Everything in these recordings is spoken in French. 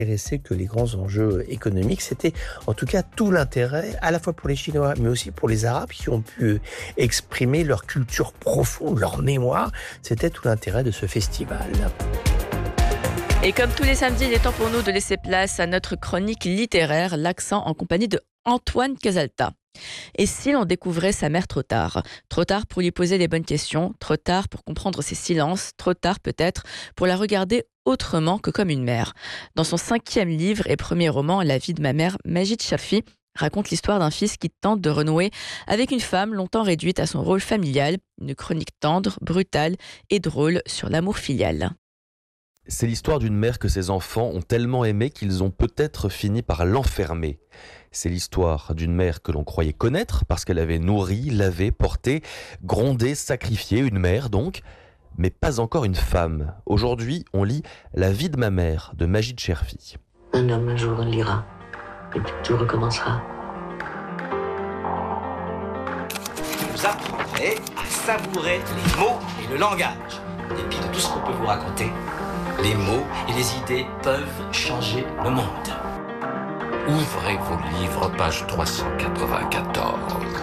intéressé que les grands enjeux économiques, c'était en tout cas tout l'intérêt, à la fois pour les Chinois, mais aussi pour les Arabes qui ont pu exprimer leur culture profonde, leur mémoire. C'était tout l'intérêt de ce festival. Et comme tous les samedis, il est temps pour nous de laisser place à notre chronique littéraire, l'accent en compagnie de Antoine Casalta. Et si l'on découvrait sa mère trop tard? Trop tard pour lui poser les bonnes questions, trop tard pour comprendre ses silences, trop tard peut-être pour la regarder autrement que comme une mère. Dans son 5e livre et premier roman, La vie de ma mère, Majid Cherfi raconte l'histoire d'un fils qui tente de renouer avec une femme longtemps réduite à son rôle familial, une chronique tendre, brutale et drôle sur l'amour filial. C'est l'histoire d'une mère que ses enfants ont tellement aimée qu'ils ont peut-être fini par l'enfermer. C'est l'histoire d'une mère que l'on croyait connaître parce qu'elle avait nourri, lavé, porté, grondé, sacrifié, une mère donc, mais pas encore une femme. Aujourd'hui, on lit La vie de ma mère de Majid Cherfi. Un homme un jour lira, et puis tout recommencera. Vous apprendrez à savourer les mots et le langage. En dépit de tout ce qu'on peut vous raconter, les mots et les idées peuvent changer le monde. Ouvrez vos livres, page 394.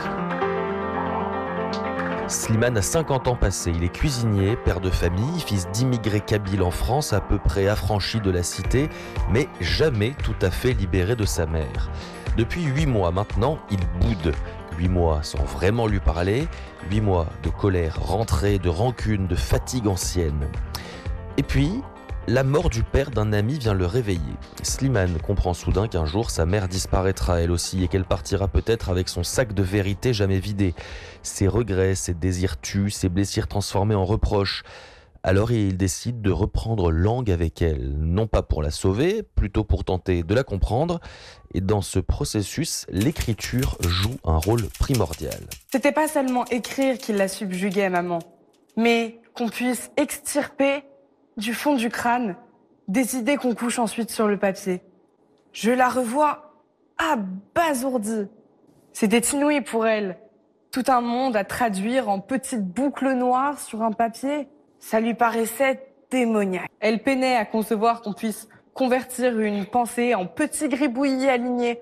Slimane a 50 ans passés. Il est cuisinier, père de famille, fils d'immigrés kabyles en France, à peu près affranchi de la cité, mais jamais tout à fait libéré de sa mère. Depuis 8 mois maintenant, il boude. 8 mois sans vraiment lui parler, 8 mois de colère rentrée, de rancune, de fatigue ancienne. Et puis, la mort du père d'un ami vient le réveiller. Slimane comprend soudain qu'un jour sa mère disparaîtra elle aussi et qu'elle partira peut-être avec son sac de vérité jamais vidé. Ses regrets, ses désirs tus, ses blessures transformées en reproches. Alors il décide de reprendre langue avec elle, non pas pour la sauver, plutôt pour tenter de la comprendre. Et dans ce processus, l'écriture joue un rôle primordial. C'était pas seulement écrire qui la subjuguait, maman, mais qu'on puisse extirper du fond du crâne des idées qu'on couche ensuite sur le papier. Je la revois abasourdie. C'était inouï pour elle. Tout un monde à traduire en petites boucles noires sur un papier. Ça lui paraissait démoniaque. Elle peinait à concevoir qu'on puisse convertir une pensée en petits gribouillis alignés.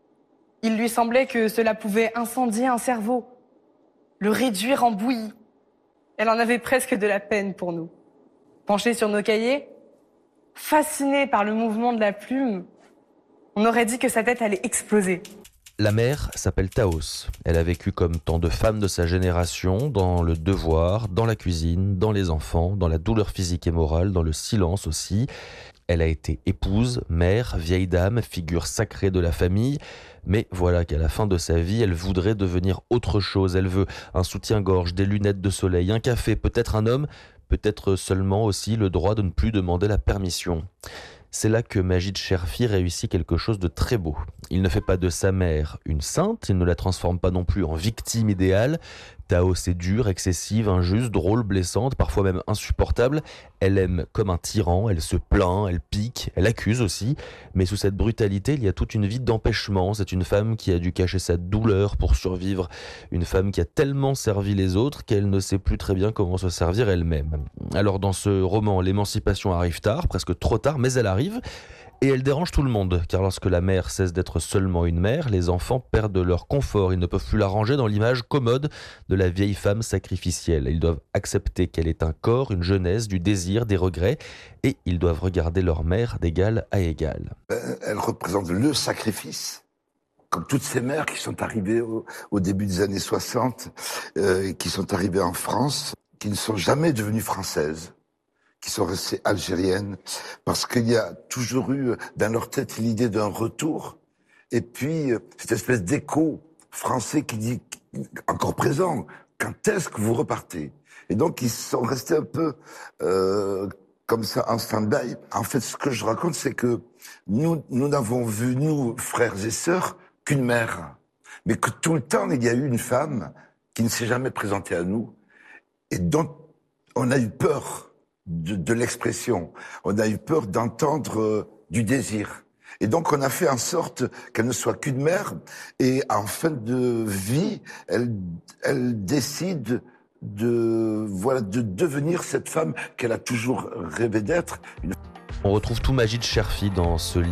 Il lui semblait que cela pouvait incendier un cerveau, le réduire en bouillie. Elle en avait presque de la peine pour nous. Penchée sur nos cahiers, fascinée par le mouvement de la plume, on aurait dit que sa tête allait exploser. La mère s'appelle Taos. Elle a vécu comme tant de femmes de sa génération, dans le devoir, dans la cuisine, dans les enfants, dans la douleur physique et morale, dans le silence aussi. Elle a été épouse, mère, vieille dame, figure sacrée de la famille. Mais voilà qu'à la fin de sa vie, elle voudrait devenir autre chose. Elle veut un soutien-gorge, des lunettes de soleil, un café, peut-être un homme, peut-être seulement aussi le droit de ne plus demander la permission. C'est là que Majid Cherfi réussit quelque chose de très beau. Il ne fait pas de sa mère une sainte, il ne la transforme pas non plus en victime idéale. Taos est dure, excessive, injuste, drôle, blessante, parfois même insupportable. Elle aime comme un tyran, elle se plaint, elle pique, elle accuse aussi. Mais sous cette brutalité, il y a toute une vie d'empêchement. C'est une femme qui a dû cacher sa douleur pour survivre. Une femme qui a tellement servi les autres qu'elle ne sait plus très bien comment se servir elle-même. Alors dans ce roman, l'émancipation arrive tard, presque trop tard, mais elle arrive. Et elle dérange tout le monde, car lorsque la mère cesse d'être seulement une mère, les enfants perdent leur confort. Ils ne peuvent plus la ranger dans l'image commode de la vieille femme sacrificielle. Ils doivent accepter qu'elle est un corps, une jeunesse, du désir, des regrets, et ils doivent regarder leur mère d'égal à égal. Elle représente le sacrifice, comme toutes ces mères qui sont arrivées au début des années 60, qui sont arrivées en France, qui ne sont jamais devenues françaises, qui sont restées algériennes, parce qu'il y a toujours eu dans leur tête l'idée d'un retour, et puis cette espèce d'écho français qui dit, encore présent, quand est-ce que vous repartez? Et donc ils sont restés un peu comme ça en stand-by. En fait, ce que je raconte, c'est que nous n'avons vu, nous, frères et sœurs, qu'une mère, mais que tout le temps, il y a eu une femme qui ne s'est jamais présentée à nous, et dont on a eu peur de l'expression. On a eu peur d'entendre du désir. Et donc, on a fait en sorte qu'elle ne soit qu'une mère. Et en fin de vie, elle décide de devenir cette femme qu'elle a toujours rêvé d'être. On retrouve tout Majid Cherfi dans ce livre.